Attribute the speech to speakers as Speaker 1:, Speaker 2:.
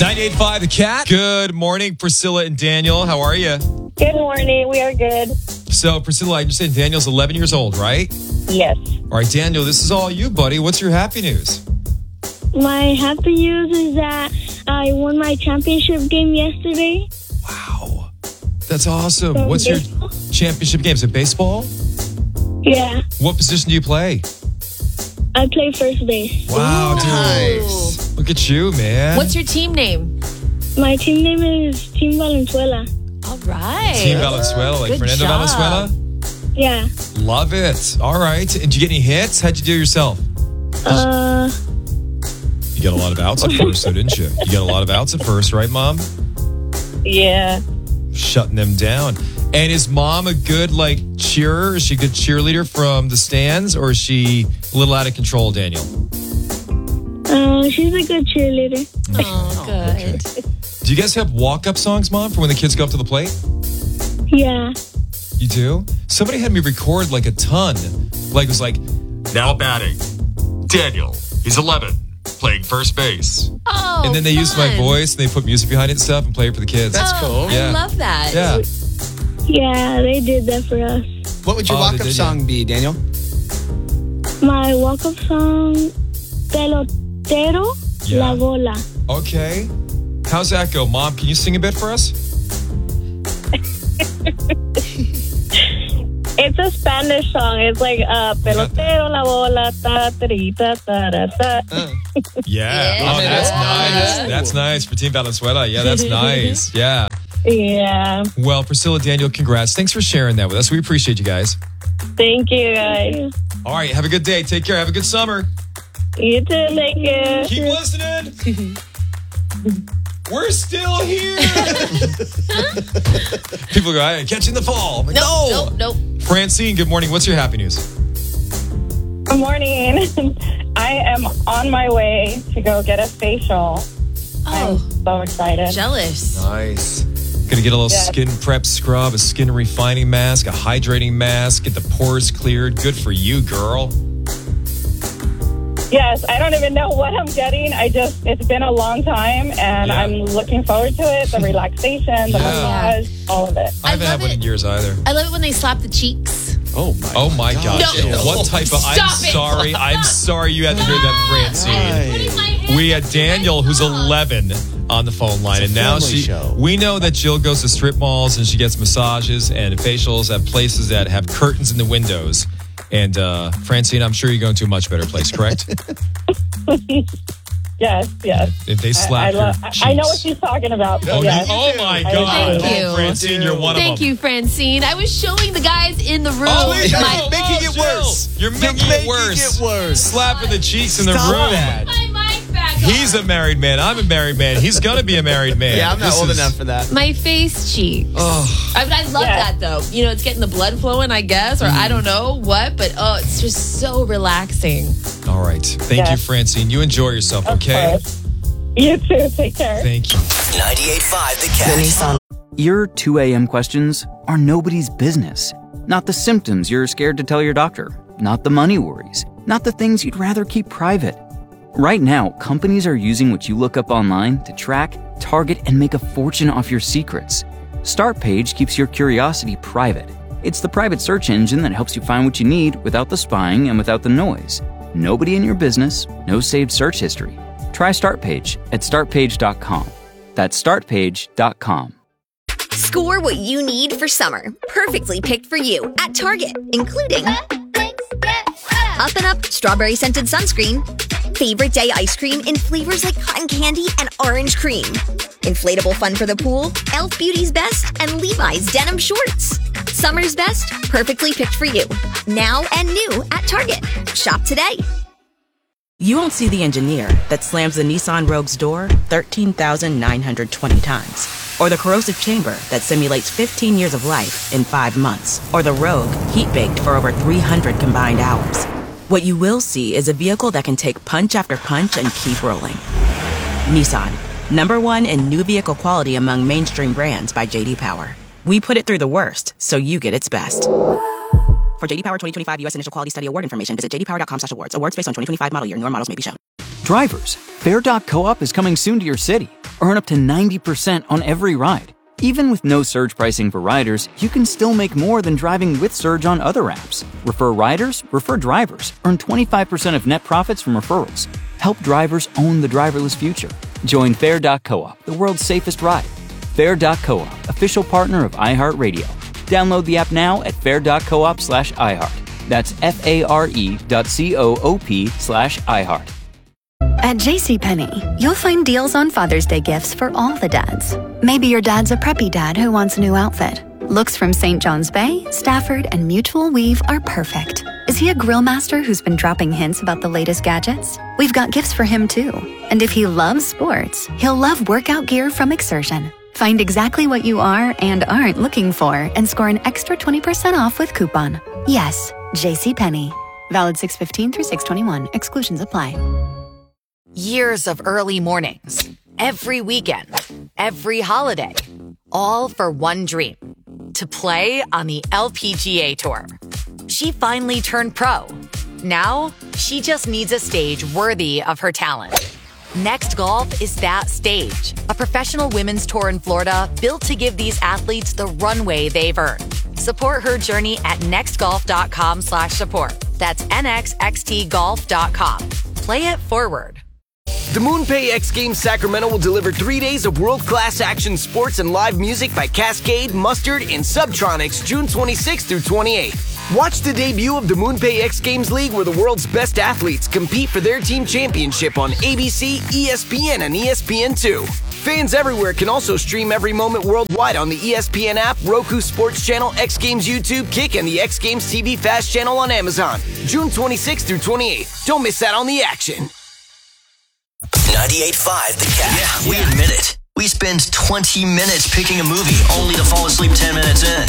Speaker 1: 98.5 The Cat. Good morning, Priscilla and Daniel. How are you?
Speaker 2: Good morning. We are good.
Speaker 1: So, Priscilla, I understand Daniel's 11 years old, right?
Speaker 2: Yes.
Speaker 1: All right, Daniel, this is all you, buddy. What's your happy news?
Speaker 3: My happy news is that I won my championship game yesterday.
Speaker 1: Wow. That's awesome.
Speaker 3: So
Speaker 1: What's your
Speaker 3: baseball?
Speaker 1: championship game? Is it baseball?
Speaker 3: Yeah,
Speaker 1: What position do you play?
Speaker 3: I play first base.
Speaker 1: Wow, dude.
Speaker 4: Nice.
Speaker 1: Look at you, man.
Speaker 5: What's your team name?
Speaker 3: My team name is Team Valenzuela.
Speaker 5: All right.
Speaker 1: Team Valenzuela, like
Speaker 5: Good
Speaker 1: Fernando
Speaker 5: job.
Speaker 1: Valenzuela?
Speaker 3: Yeah.
Speaker 1: Love it. All right. And did you get any hits? How'd you do yourself? You got a lot of outs at first, though, didn't you? You got a lot of outs at first, right, Mom?
Speaker 2: Yeah.
Speaker 1: Shutting them down. And is Mom a good, cheerer? Is she a good cheerleader from the stands, or is she a little out of control, Daniel?
Speaker 3: She's a good cheerleader.
Speaker 5: Oh, good.
Speaker 1: Do you guys have walk-up songs, Mom, for when the kids go up to the plate?
Speaker 3: Yeah.
Speaker 1: You do? Somebody had me record, a ton. It was now batting. Daniel, he's 11, playing first base.
Speaker 5: Oh,
Speaker 1: And then they used my
Speaker 5: fun.
Speaker 1: voice, and they put music behind it and stuff, and play it for the kids.
Speaker 4: That's cool.
Speaker 5: I
Speaker 1: Yeah.
Speaker 5: love that.
Speaker 1: Yeah.
Speaker 3: Yeah, they did that for us.
Speaker 4: What would your
Speaker 1: Oh, they
Speaker 4: walk-up
Speaker 1: did,
Speaker 4: song be, Daniel?
Speaker 3: My walk-up song, Pelotero
Speaker 1: Yeah.
Speaker 3: La Bola.
Speaker 1: Okay. How's that go? Mom, can you sing a bit for us?
Speaker 2: It's a Spanish song. It's like pelotero la bola ta tarita ta ta ta.
Speaker 1: Yeah.
Speaker 5: Yeah.
Speaker 1: Oh, that's
Speaker 4: Yeah.
Speaker 1: nice. That's nice for Team Valenzuela. Yeah, that's nice. Yeah.
Speaker 2: Yeah.
Speaker 1: Well, Priscilla, Daniel, congrats. Thanks for sharing that with us. We appreciate you guys.
Speaker 2: Thank you, guys.
Speaker 1: All right. Have a good day. Take care. Have a good summer.
Speaker 2: You too. Thank you.
Speaker 1: Keep listening. We're still here. People go, "Hey, catching the fall." I'm like, no.
Speaker 5: Nope.
Speaker 1: Francine, good morning. What's your happy news?
Speaker 2: Good morning. I am on my way to go get a facial. I'm
Speaker 5: Oh,
Speaker 2: so excited.
Speaker 5: jealous.
Speaker 1: Nice. Gonna get a little skin prep scrub, a skin refining mask, a hydrating mask, get the pores cleared. Good for you, girl.
Speaker 2: Yes, I don't even know what I'm getting. It's been a long time, and
Speaker 1: Yeah.
Speaker 2: I'm looking forward to it. The relaxation, the
Speaker 1: Yeah.
Speaker 2: massage, all of it.
Speaker 1: I haven't
Speaker 5: love
Speaker 1: had one
Speaker 5: it.
Speaker 1: in years either.
Speaker 5: I love it when they slap the cheeks.
Speaker 4: Oh, my
Speaker 1: Oh my gosh.
Speaker 5: No.
Speaker 1: Jill. What type of
Speaker 5: Stop it.
Speaker 1: I'm sorry you had to hear that, Francine. We had Daniel, who's 11, on the phone line, and now
Speaker 4: family show.
Speaker 1: we know that Jill goes to strip malls and she gets massages and facials at places that have curtains in the windows. And Francine, I'm sure you're going to a much better place, correct?
Speaker 2: Yes.
Speaker 1: If they slap your cheeks.
Speaker 2: I know what she's talking about. So
Speaker 1: Oh,
Speaker 2: yes.
Speaker 1: oh my God.
Speaker 5: Thank you.
Speaker 1: Oh, Francine, you're one of them.
Speaker 5: Thank you, Francine. I was showing the guys in the room.
Speaker 1: Oh, there you
Speaker 5: my,
Speaker 1: go.
Speaker 4: making it
Speaker 1: Jill.
Speaker 4: worse.
Speaker 1: You're making it worse. Slapping the cheeks in the
Speaker 4: Stop
Speaker 1: room.
Speaker 4: that.
Speaker 5: my mic back on.
Speaker 1: He's a married man. I'm a married man. He's going to be a married man.
Speaker 4: Yeah, I'm not
Speaker 1: This
Speaker 4: old
Speaker 1: is-
Speaker 4: enough for that.
Speaker 5: My face cheeks.
Speaker 1: Oh.
Speaker 5: I love
Speaker 2: Yeah.
Speaker 5: that though. You know, it's getting the blood flowing, I guess, or I don't know what, but it's just so relaxing.
Speaker 1: All right. Thank you, Francine. You enjoy yourself,
Speaker 2: Of
Speaker 1: okay?
Speaker 2: course. You too. Take care.
Speaker 1: Thank you.
Speaker 6: 98.5 The Cat.
Speaker 7: Your 2 a.m. questions are nobody's business. Not the symptoms you're scared to tell your doctor. Not the money worries. Not the things you'd rather keep private. Right now, companies are using what you look up online to track, target, and make a fortune off your secrets. Startpage keeps your curiosity private. It's the private search engine that helps you find what you need without the spying and without the noise. Nobody in your business, no saved search history. Try Startpage at startpage.com. That's startpage.com.
Speaker 8: Score what you need for summer. Perfectly picked for you at Target, including Up and Up strawberry scented sunscreen, favorite day ice cream in flavors like cotton candy and orange cream, inflatable fun for the pool, Elf Beauty's Best, and Levi's denim shorts. Summer's best, perfectly picked for you. Now and new at Target. Shop today.
Speaker 9: You won't see the engineer that slams the Nissan Rogue's door 13,920 times. Or the corrosive chamber that simulates 15 years of life in 5 months. Or the Rogue heat-baked for over 300 combined hours. What you will see is a vehicle that can take punch after punch and keep rolling. Nissan, #1 in new vehicle quality among mainstream brands by J.D. Power. We put it through the worst, so you get its best. For J.D. Power 2025 U.S. Initial Quality Study Award information, visit jdpower.com/awards. Awards based on 2025 model year. Newer models may be shown.
Speaker 7: Drivers, Fair.coop is coming soon to your city. Earn up to 90% on every ride. Even with no surge pricing for riders, you can still make more than driving with Surge on other apps. Refer riders, refer drivers. Earn 25% of net profits from referrals. Help drivers own the driverless future. Join Fair.coop, the world's safest ride. Fair.coop, official partner of iHeartRadio. Download the app now at fair.coop/iHeart. That's FARE.coop/iHeart.
Speaker 4: At JCPenney, you'll find deals on Father's Day gifts for all the dads. Maybe your dad's a preppy dad who wants a new outfit. Looks from St. John's Bay, Stafford, and Mutual Weave are perfect. Is he a grill master who's been dropping hints about the latest gadgets? We've got gifts for him too. And if he loves sports, he'll love workout gear from Exertion. Find exactly what you are and aren't looking for and score an extra 20% off with coupon. Yes, JCPenney. Valid 6/15 through 6/21. Exclusions apply.
Speaker 10: Years of early mornings, every weekend, every holiday, all for one dream, to play on the LPGA Tour. She finally turned pro. Now, she just needs a stage worthy of her talent. Next Golf is that stage, a professional women's tour in Florida built to give these athletes the runway they've earned. Support her journey at nextgolf.com/support. That's nxxtgolf.com. Play it forward.
Speaker 11: The MoonPay X Games Sacramento will deliver 3 days of world-class action sports and live music by Cascade, Mustard, and Subtronics June 26th through 28th. Watch the debut of the MoonPay X Games League, where the world's best athletes compete for their team championship on ABC, ESPN, and ESPN2. Fans everywhere can also stream every moment worldwide on the ESPN app, Roku Sports Channel, X Games YouTube, Kick, and the X Games TV Fast channel on Amazon. June 26th through 28th. Don't miss out on the action.
Speaker 6: 98.5 The Cat. Yeah, we admit it. We spend 20 minutes picking a movie only to fall asleep 10 minutes in.